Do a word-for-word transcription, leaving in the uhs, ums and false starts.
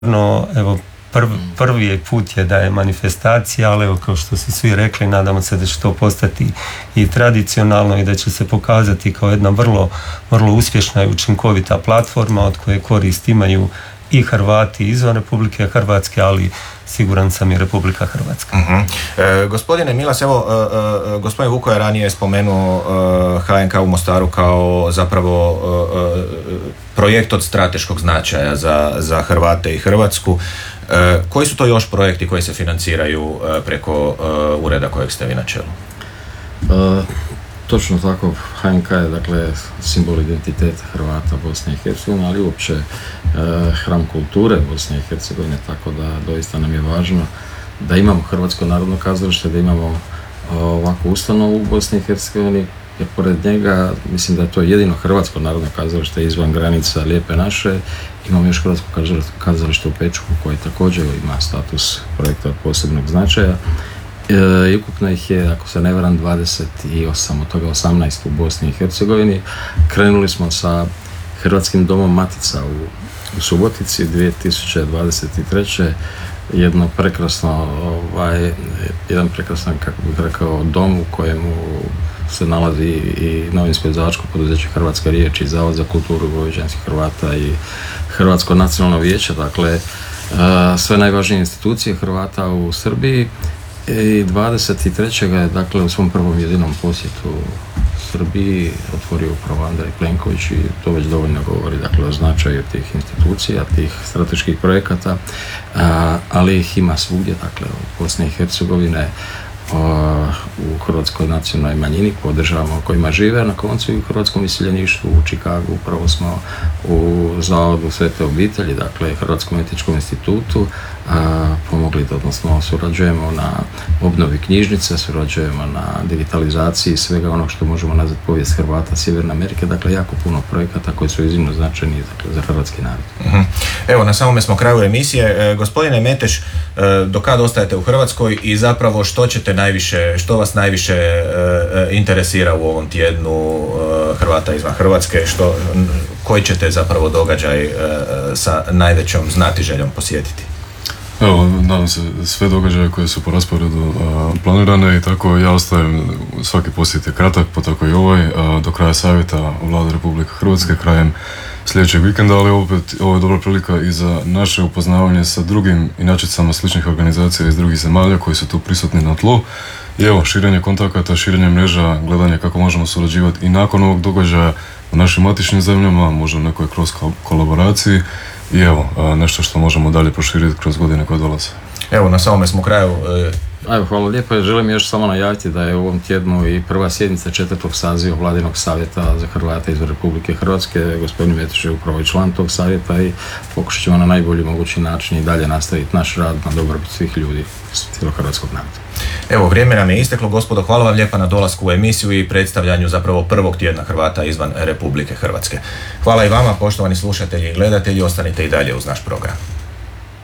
No, evo, prv, prvi put je da je manifestacija, ali evo, kao što su svi rekli, nadamo se da će to postati i tradicionalno i da će se pokazati kao jedna vrlo, vrlo uspješna i učinkovita platforma od koje korist imaju i Hrvati izvan Republike Hrvatske, ali siguran sam i Republika Hrvatska. Uh-huh. E, gospodine Milas, evo, e, e, gospodin Vuko je ranije spomenuo e, H N K u Mostaru kao zapravo e, projekt od strateškog značaja za, za Hrvate i Hrvatsku. E, koji su to još projekti koji se financiraju e, preko e, ureda kojeg ste vi na čelu? Uh, točno tako, H N K je dakle simbol identiteta Hrvata Bosne i Hercegovine, ali uopće uh, hram kulture Bosne i Hercegovine, tako da doista nam je važno da imamo Hrvatsko narodno kazalište, da imamo uh, ovakvu ustanovu u Bosni i Hercegovini, jer pored njega mislim da je to jedino Hrvatsko narodno kazalište izvan granica Lijepe naše. Imamo još Hrvatsko kazalište u Pečuhu koje također ima status projekta od posebnog značaja. I ukupno ih je, ako se ne varam, dvadeset osam, od toga osamnaest u Bosni i Hercegovini. Krenuli smo sa Hrvatskim domom Matica u, u Subotici dvije tisuće dvadeset treće. Jedno prekrasno, ovaj, jedan prekrasan, kako bih rekao, dom u kojemu se nalazi i novinsko izdavačko poduzeće Hrvatska riječ i Zavod za kulturu vojvođanskih Hrvata i Hrvatsko nacionalno vijeće, dakle sve najvažnije institucije Hrvata u Srbiji. I dvadeset trećega je dakle u svom prvom jedinom posjetu Srbiji otvorio upravo Andrej Plenković i to već dovoljno govori dakle o značaju tih institucija, tih strateških projekata, a, ali ih ima svugdje, dakle u Bosni i Hercegovine, u Hrvatskoj nacionalnoj manjini podržavamo kojima žive, na koncu i u hrvatskom iseljeništvu u Čikagu. Upravo smo u Zavodu Svete obitelji, dakle Hrvatskom etičkom institutu, a, pomogli da, odnosno surađujemo na obnovi knjižnice, surađujemo na digitalizaciji svega onog što možemo nazvati povijest Hrvata Sjeverne Amerike, dakle jako puno projekata koji su iznimno značajni dakle, za hrvatski narod. Uh-huh. Evo, na samome smo kraju emisije. E, gospodine Meteš, e, do kad ostajete u Hrvatskoj i zapravo što ćete najviše, što vas najviše e, interesira u ovom tjednu e, Hrvata izvan Hrvatske, što, koji ćete zapravo događaj e, sa najvećom znatiželjom posjetiti? Evo, nadam se sve događaje koje su po rasporedu a, planirane i tako ja ostajem, svaki posjet je kratak, pa tako i ovaj, a, do kraja savjeta Vlade Republike Hrvatske, krajem sljedećeg vikenda, ali opet ovo je dobra prilika i za naše upoznavanje sa drugim inačicama sličnih organizacija iz drugih zemalja koji su tu prisutni na tlu. I evo, širenje kontakata, širenje mreža, gledanje kako možemo surađivati i nakon ovog događaja u našim matičnim zemljama, možda u nekoj kroz kolaboraciji. I evo, nešto što možemo dalje proširiti kroz godine koje dolaze. Evo, na samome smo kraju. Evo, hvala lijepo. Želim još samo najaviti da je u ovom tjednu i prva sjednica četvrtog saziva Vladinog savjeta za Hrvate izvan Republike Hrvatske. Gospodin Meteš je upravo i član tog savjeta i pokušat ćemo na najbolji mogući način i dalje nastaviti naš rad na dobrobit svih ljudi cijelog hrvatskog naroda. Evo, vrijeme nam je isteklo, gospodo, hvala vam lijepa na dolasku u emisiju i predstavljanju zapravo prvog tjedna Hrvata izvan Republike Hrvatske. Hvala i vama, poštovani slušatelji i gledatelji, ostanite i dalje uz naš program.